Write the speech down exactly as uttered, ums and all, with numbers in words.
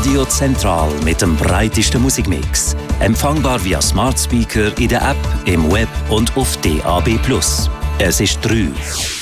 Radio Zentral mit dem breitesten Musikmix. Empfangbar via Smart Speaker in der App, im Web und auf D A B plus. Es ist drei.